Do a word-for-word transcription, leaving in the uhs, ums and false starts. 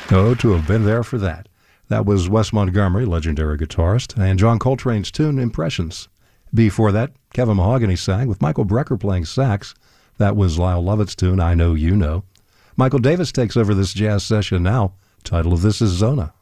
Oh, to have been there for that. That was Wes Montgomery, legendary guitarist, and John Coltrane's tune, Impressions. Before that, Kevin Mahogany sang with Michael Brecker playing sax. That was Lyle Lovett's tune, I Know You Know. Michael Davis takes over this jazz session now. Title of this is Zona.